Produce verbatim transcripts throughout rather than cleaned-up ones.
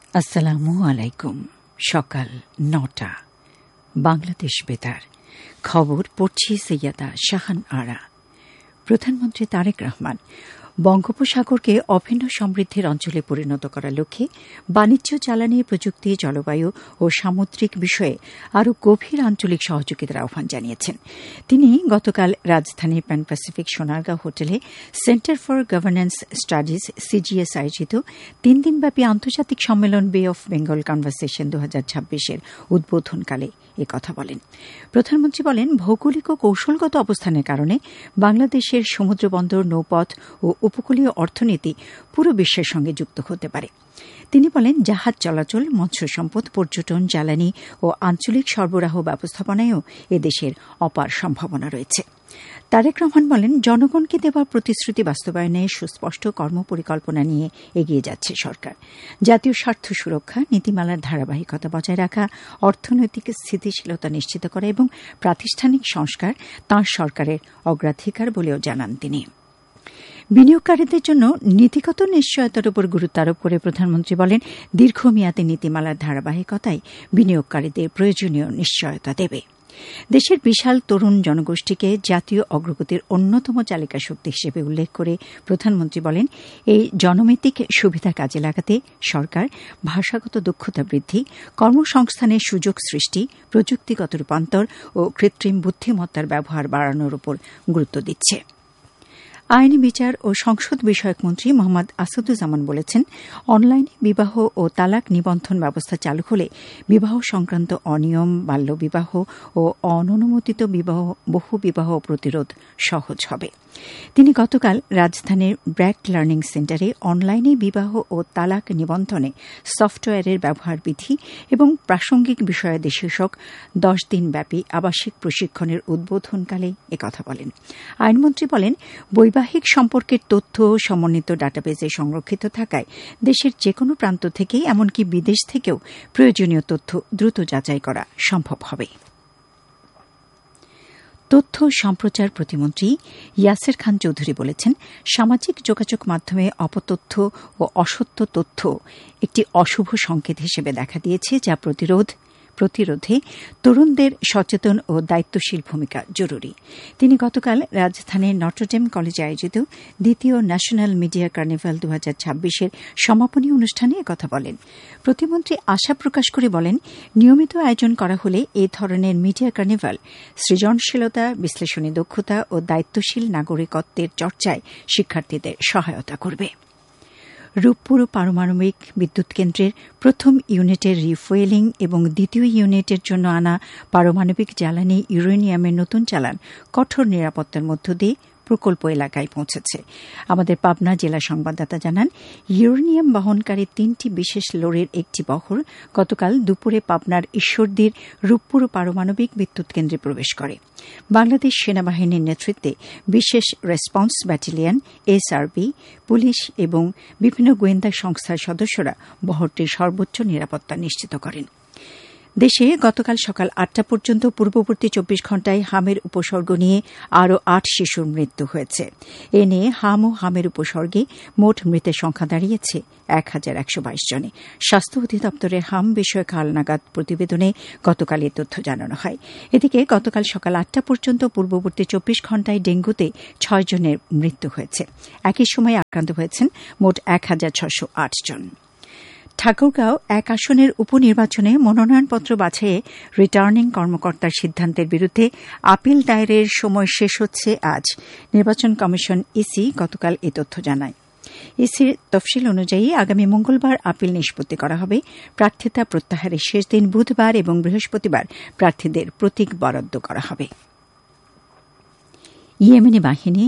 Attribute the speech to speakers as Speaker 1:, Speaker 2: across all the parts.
Speaker 1: আসসালামু আলাইকুম। সকাল নটা, বাংলাদেশ বেতার খবর পড়ছি সৈয়দা শাহান আরা। প্রধানমন্ত্রী তারেক রহমান বঙ্গোপসাগরকে অভিন্ন সমৃদ্ধির অঞ্চলে পরিণত করার লক্ষ্যে বাণিজ্য, জ্বালানি, প্রযুক্তি, জলবায়ু ও সামুদ্রিক বিষয়ে আরও গভীর আঞ্চলিক সহযোগিতার আহ্বান জানিয়েছেন। তিনি গতকাল রাজধানীর প্যান প্যাসিফিক সোনারগাঁও হোটেলে centre for governance studies CGS আয়োজিত তিন দিনব্যাপী আন্তর্জাতিক সম্মেলন বে অফ বেঙ্গল কনভারসেশন দু হাজার ছাব্বিশের উদ্বোধনকালে এ কথা বলেন। প্রধানমন্ত্রী বলেন, ভৌগোলিক ও কৌশলগত অবস্থানের কারণে বাংলাদেশের সমুদ্রবন্দর, নৌপথ ও উপকূলীয় অর্থনীতি পুরো বিশ্বের সঙ্গে যুক্ত হতে পারে। তিনি বলেন, জাহাজ চলাচল, মৎস্য সম্পদ, পর্যটন, জ্বালানি ও আঞ্চলিক সরবরাহ ব্যবস্থাপনায়ও এদেশের অপার সম্ভাবনা রয়েছে। তারেক রহমান বলেন, জনগণকে দেওয়া প্রতিশ্রুতি বাস্তবায়নে সুস্পষ্ট কর্মপরিকল্পনা নিয়ে এগিয়ে যাচ্ছে সরকার। জাতীয় স্বার্থ সুরক্ষা, নীতিমালার ধারাবাহিকতা বজায় রাখা, অর্থনৈতিক স্থিতিশীলতা নিশ্চিত করা এবং প্রাতিষ্ঠানিক সংস্কার তাঁর সরকারের অগ্রাধিকার বলেও জানান তিনি। বিনিয়োগকারীদের জন্য নীতিগত নিশ্চয়তার উপর গুরুত্ব আরোপ করে প্রধানমন্ত্রী বলেন, দীর্ঘমেয়াদী নীতিমালার ধারাবাহিকতাই বিনিয়োগকারীদের প্রয়োজনীয় নিশ্চয়তা দেবে। দেশের বিশাল তরুণ জনগোষ্ঠীকে জাতীয় অগ্রগতির অন্যতম চালিকা শক্তি হিসেবে উল্লেখ করে প্রধানমন্ত্রী বলেন, এই জনমিতিক সুবিধা কাজে লাগাতে সরকার ভাষাগত দক্ষতা বৃদ্ধি, কর্মসংস্থানের সুযোগ সৃষ্টি, প্রযুক্তিগত রূপান্তর ও কৃত্রিম বুদ্ধিমত্তার ব্যবহার বাড়ানোর উপর গুরুত্ব দিচ্ছে। আইনি বিচার ও সংসদ বিষয়ক মন্ত্রী মোহাম্মদ আসাদুজ্জামান বলেছেন, অনলাইনে বিবাহ ও তালাক নিবন্ধন ব্যবস্থা চালু হলে বিবাহ সংক্রান্ত অনিয়ম, বাল্যবিবাহ ও অননুমোদিত বিবাহ, বহু বিবাহ প্রতিরোধ সহজ হবে। তিনি গতকাল রাজধানীর ব্র্যাক লার্নিং সেন্টারে অনলাইনে বিবাহ ও তালাক নিবন্ধনে সফটওয়্যারের ব্যবহার বিধি এবং প্রাসঙ্গিক বিষয়াদি শীর্ষক দশ দিনব্যাপী আবাসিক প্রশিক্ষণের উদ্বোধনকালে একথা বলেন। আইনমন্ত্রী বলেন, বৈবাহিক সম্পর্কের তথ্য সমন্বিত ডাটাবেজে সংরক্ষিত থাকায় দেশের যেকোনো প্রান্ত থেকেই, এমনকি বিদেশ থেকেও প্রয়োজনীয় তথ্য দ্রুত যাচাই করা সম্ভব হবে। তথ্য সম্প্রচার প্রতিমন্ত্রী ইয়াসের খান চৌধুরী বলেছেন, সামাজিক যোগাযোগ মাধ্যমে অপতথ্য ও অসত্য তথ্য একটি অশুভ সংকেত হিসেবে দেখা দিয়েছে, যা প্রতিরোধ প্রতিরোধে তরুণদের সচেতন ও দায়িত্বশীল ভূমিকা জরুরি। তিনি গতকাল রাজধানীর নটরডেম কলেজে আয়োজিত দ্বিতীয় ন্যাশনাল মিডিয়া কার্নিভাল দু হাজার ছাব্বিশের সমাপনী অনুষ্ঠানে একথা বলেন। প্রতিমন্ত্রী আশা প্রকাশ করে বলেন, নিয়মিত আয়োজন করা হলে এ ধরনের মিডিয়া কার্নিভাল সৃজনশীলতা, বিশ্লেষণী দক্ষতা ও দায়িত্বশীল নাগরিকত্বের চর্চায় শিক্ষার্থীদের সহায়তা করবে। রূপপুর পারমাণবিক বিদ্যুৎ কেন্দ্রের প্রথম ইউনিটের রিফুয়েলিং এবং দ্বিতীয় ইউনিটের জন্য আনা পারমাণবিক জ্বালানি ইউরেনিয়ামের নতুন চালান কঠোর নিরাপত্তার মধ্য দিয়ে প্রকল্প এলাকায় পৌঁছেছে। আমাদের পাবনা জেলা সংবাদদাতা জানান, ইউরেনিয়াম বহনকারী তিনটি বিশেষ লরির একটি বহর গতকাল দুপুরে পাবনার ঈশ্বরদীর রূপপুর পারমাণবিক বিদ্যুৎ কেন্দ্রে প্রবেশ করে। বাংলাদেশ সেনাবাহিনীর নেতৃত্বে বিশেষ রেসপন্স ব্যাটালিয়ন, এসআরবি, পুলিশ এবং বিভিন্ন গোয়েন্দা সংস্থার সদস্যরা বহরটির সর্বোচ্চ নিরাপত্তা নিশ্চিত করেন। দেশে গতকাল সকাল আটটা পর্যন্ত পূর্ববর্তী চব্বিশ ঘণ্টায় হামের উপসর্গ নিয়ে আরও আট শিশুর মৃত্যু হয়েছে। এ নিয়ে হাম ও হামের উপসর্গে মোট মৃতের সংখ্যা দাঁড়িয়েছে এক হাজার একশো বাইশ জনে। স্বাস্থ্য অধিদপ্তরের হাম বিষয়ক হালনাগাদ প্রতিবেদনে গতকাল এ তথ্য জানানো হয়। এদিকে গতকাল সকাল আটটা পর্যন্ত পূর্ববর্তী চব্বিশ ঘণ্টায় ডেঙ্গুতে ছয় জনের মৃত্যু হয়েছে। একই সময়ে আক্রান্ত হয়েছেন মোট এক হাজার ছশো আট জন। ঠাকুরগাঁও এক আসনের উপনির্বাচনে মনোনয়নপত্র বাছাইয়ে রিটার্নিং কর্মকর্তার সিদ্ধান্তের বিরুদ্ধে আপিল দায়েরের সময় শেষ হচ্ছে আজ। নির্বাচন কমিশন ইসি গতকাল এ তথ্য জানায়। ইসির তফসিল অনুযায়ী আগামী মঙ্গলবার আপিল নিষ্পত্তি করা হবে। প্রার্থিতা প্রত্যাহারের শেষ দিন বুধবার এবং বৃহস্পতিবার প্রার্থীদের প্রতীক বরাদ্দ করা হবে। ইয়েমেনি বাহিনী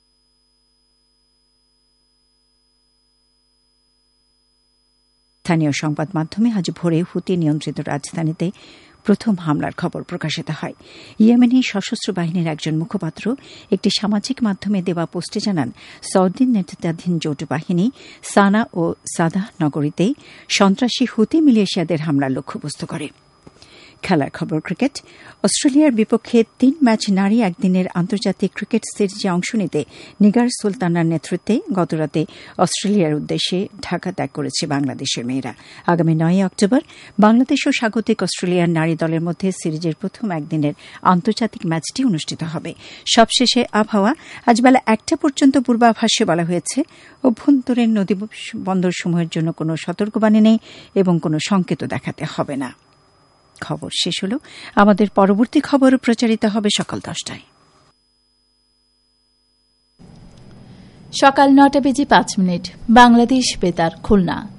Speaker 1: স্থানীয় সংবাদ মাধ্যমে আজ ভোরে হুতি নিয়ন্ত্রিত রাজধানীতে প্রথম হামলার খবর প্রকাশিত হয়। ইয়েমেনি সশস্ত্র বাহিনীর একজন মুখপাত্র একটি সামাজিক মাধ্যমে দেওয়া পোস্টে জানান, সৌদি নেতৃত্বাধীন জোট বাহিনী সানা ও সাদাহ নগরীতে সন্ত্রাসী হুতি মিলিশিয়াদের হামলার লক্ষ্যবস্তু করে। খেলার খবর ক্রিকেট। অস্ট্রেলিয়ার বিপক্ষে তিন ম্যাচ নারী একদিনের আন্তর্জাতিক ক্রিকেট সিরিজে অংশ নিতে নিগার সুলতানার নেতৃত্বে গতরাতে অস্ট্রেলিয়ার উদ্দেশ্যে ঢাকা ত্যাগ করেছে বাংলাদেশের মেয়েরা। আগামী নয় অক্টোবর বাংলাদেশ ও স্বাগতিক অস্ট্রেলিয়ার নারী দলের মধ্যে সিরিজের প্রথম একদিনের আন্তর্জাতিক ম্যাচটি অনুষ্ঠিত হবে। সবশেষে আবহাওয়া। আজ বেলা একটা পর্যন্ত পূর্বাভাসে বলা হয়েছে অভ্যন্তরীণ নদী বন্দরসমূহের জন্য কোনো সতর্কবাণী নেই এবং কোনো সংকেত দেখাতে হবে না। খবর শেষ হল। আমাদের পরবর্তী খবর প্রচারিত হবে সকাল দশটায়।
Speaker 2: সকাল নটা বেজে পাঁচ মিনিট বাংলাদেশ বেতার খুলনা।